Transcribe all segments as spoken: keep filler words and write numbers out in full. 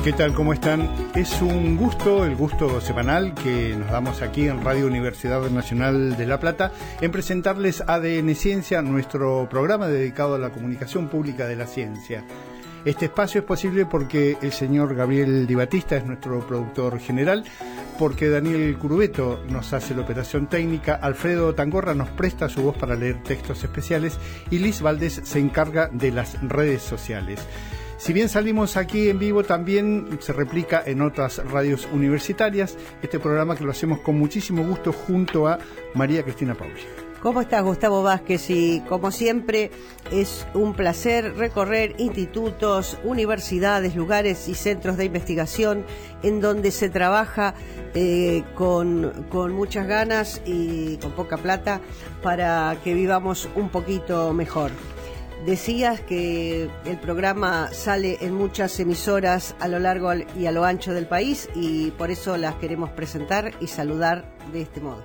¿Qué tal? ¿Cómo están? Es un gusto, el gusto semanal que nos damos aquí en Radio Universidad Nacional de La Plata, en presentarles A D N Ciencia, nuestro programa dedicado a la comunicación pública de la ciencia. Este espacio es posible porque el señor Gabriel Di Battista es nuestro productor general, porque Daniel Curubeto nos hace la operación técnica, Alfredo Tangorra nos presta su voz para leer textos especiales y Liz Valdés se encarga de las redes sociales. Si bien salimos aquí en vivo, también se replica en otras radios universitarias, este programa que lo hacemos con muchísimo gusto junto a María Cristina Pauli. ¿Cómo estás, Gustavo Vázquez? Y como siempre es un placer recorrer institutos, universidades, lugares y centros de investigación en donde se trabaja eh, con, con muchas ganas y con poca plata para que vivamos un poquito mejor. Decías que el programa sale en muchas emisoras a lo largo y a lo ancho del país y por eso las queremos presentar y saludar de este modo.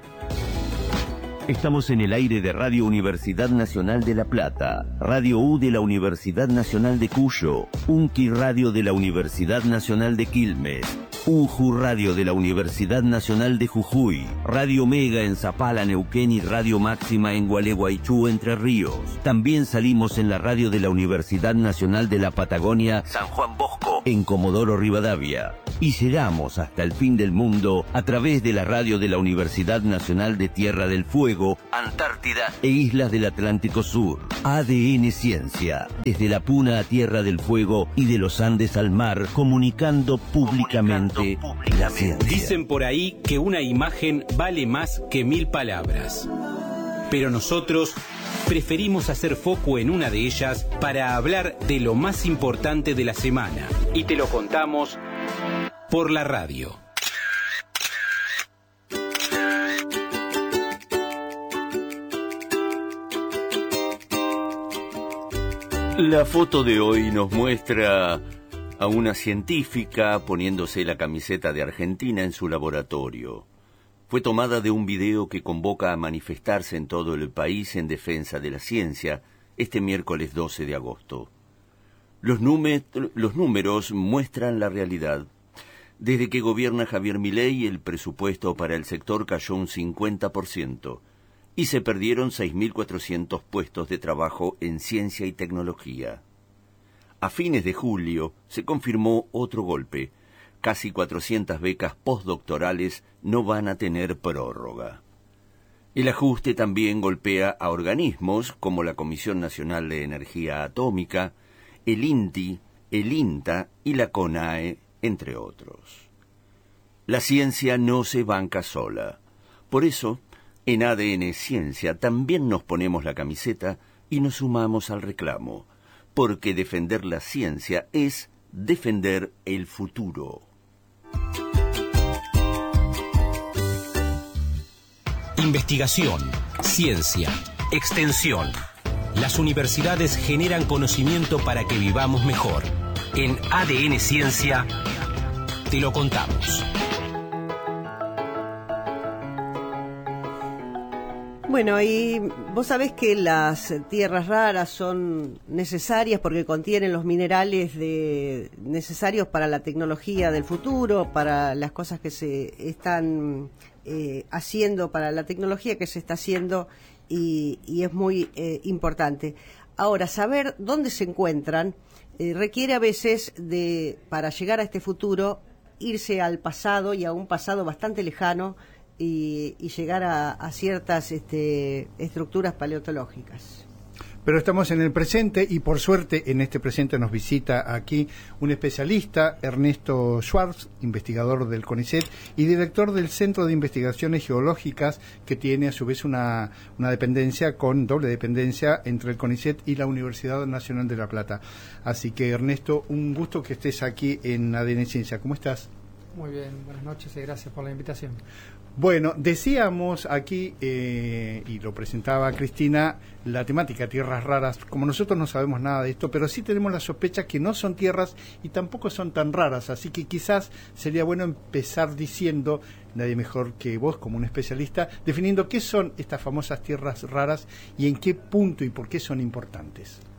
Estamos en el aire de Radio Universidad Nacional de La Plata, Radio U de la Universidad Nacional de Cuyo, Unqui Radio de la Universidad Nacional de Quilmes, UJU Radio de la Universidad Nacional de Jujuy, Radio Mega en Zapala, Neuquén y Radio Máxima en Gualeguaychú, Entre Ríos. También salimos en la radio de la Universidad Nacional de la Patagonia, San Juan Bosco, en Comodoro Rivadavia. Y llegamos hasta el fin del mundo a través de la radio de la Universidad Nacional de Tierra del Fuego, Antártida e Islas del Atlántico Sur. A D N Ciencia, desde la Puna a Tierra del Fuego y de los Andes al mar, comunicando públicamente, comunicando públicamente la ciencia. Dicen por ahí que una imagen vale más que mil palabras. Pero nosotros preferimos hacer foco en una de ellas para hablar de lo más importante de la semana. Y te lo contamos por la radio. La foto de hoy nos muestra a una científica poniéndose la camiseta de Argentina en su laboratorio. Fue tomada de un video que convoca a manifestarse en todo el país en defensa de la ciencia este miércoles doce de agosto. Los, núme- los números muestran la realidad. Desde que gobierna Javier Milei, el presupuesto para el sector cayó un cincuenta por ciento y se perdieron seis mil cuatrocientos puestos de trabajo en ciencia y tecnología. A fines de julio se confirmó otro golpe. Casi cuatrocientas becas postdoctorales no van a tener prórroga. El ajuste también golpea a organismos como la Comisión Nacional de Energía Atómica, el INTI, el INTA y la CONAE, entre otros. La ciencia no se banca sola. Por eso, en A D N Ciencia también nos ponemos la camiseta y nos sumamos al reclamo, porque defender la ciencia es defender el futuro. Investigación, ciencia, extensión. Las universidades generan conocimiento para que vivamos mejor. En A D N Ciencia te lo contamos. Bueno, y vos sabés que las tierras raras son necesarias porque contienen los minerales de, necesarios para la tecnología del futuro, para las cosas que se están eh, haciendo, para la tecnología que se está haciendo y, y es muy eh, importante. Ahora, saber dónde se encuentran eh, requiere a veces de, para llegar a este futuro, irse al pasado y a un pasado bastante lejano, Y, y llegar a, a ciertas este, estructuras paleontológicas. Pero estamos en el presente y por suerte en este presente nos visita aquí un especialista, Ernesto Schwartz, investigador del CONICET y director del Centro de Investigaciones Geológicas, que tiene a su vez una, una dependencia con doble dependencia entre el CONICET y la Universidad Nacional de La Plata. Así que Ernesto, un gusto que estés aquí en A D N Ciencia. ¿Cómo estás? Muy bien, buenas noches y gracias por la invitación. Bueno, decíamos aquí, eh, y lo presentaba Cristina, la temática tierras raras. Como nosotros no sabemos nada de esto, pero sí tenemos la sospecha que no son tierras y tampoco son tan raras, así que quizás sería bueno empezar diciendo, nadie mejor que vos como un especialista, definiendo qué son estas famosas tierras raras y en qué punto y por qué son importantes.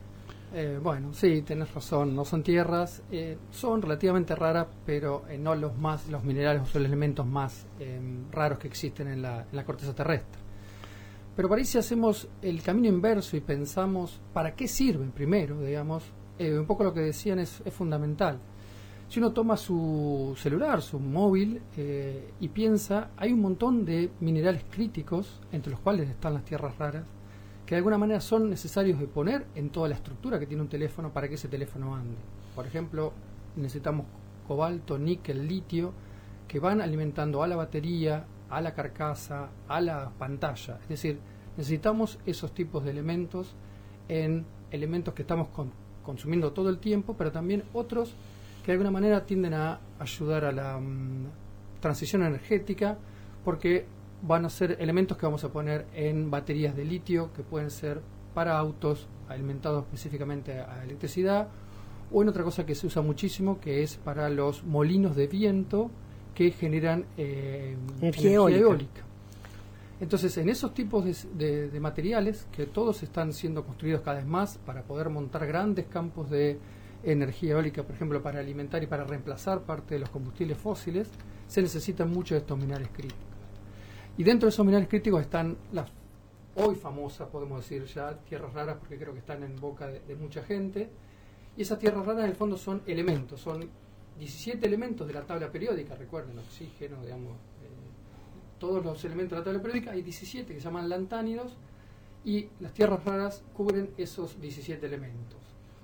Eh, bueno, sí, tenés razón, no son tierras, eh, son relativamente raras, pero eh, no los más, los minerales o los elementos más eh, raros que existen en la, en la corteza terrestre. Pero por ahí si hacemos el camino inverso y pensamos para qué sirven primero, digamos, eh, un poco lo que decían es, es fundamental. Si uno toma su celular, su móvil, eh, y piensa, hay un montón de minerales críticos, entre los cuales están las tierras raras, que de alguna manera son necesarios de poner en toda la estructura que tiene un teléfono para que ese teléfono ande. Por ejemplo, necesitamos cobalto, níquel, litio, que van alimentando a la batería, a la carcasa, a la pantalla. Es decir, necesitamos esos tipos de elementos en elementos que estamos con, consumiendo todo el tiempo, pero también otros que de alguna manera tienden a ayudar a la um, transición energética, porque van a ser elementos que vamos a poner en baterías de litio, que pueden ser para autos alimentados específicamente a electricidad, o en otra cosa que se usa muchísimo, que es para los molinos de viento que generan eh, energía, energía eólica. eólica. Entonces, en esos tipos de, de, de materiales, que todos están siendo construidos cada vez más para poder montar grandes campos de energía eólica, por ejemplo, para alimentar y para reemplazar parte de los combustibles fósiles, se necesitan muchos de estos minerales críticos. Y dentro de esos minerales críticos están las hoy famosas, podemos decir ya, tierras raras, porque creo que están en boca de, de mucha gente. Y esas tierras raras en el fondo son elementos, son diecisiete elementos de la tabla periódica, recuerden, oxígeno, digamos, eh, todos los elementos de la tabla periódica, hay diecisiete que se llaman lantánidos, y las tierras raras cubren esos diecisiete elementos.